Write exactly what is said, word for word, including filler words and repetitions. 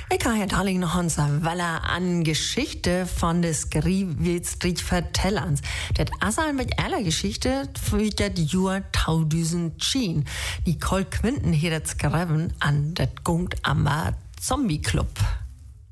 Ich kann ja darling noch uns Weller an Geschichte von des Griewitstrich vertellens. Das Asal mit aller Geschichte für das Jahr zweitausendzehn. Nicole Quinten hier das geschrieben an das Gungt am Zombie Club.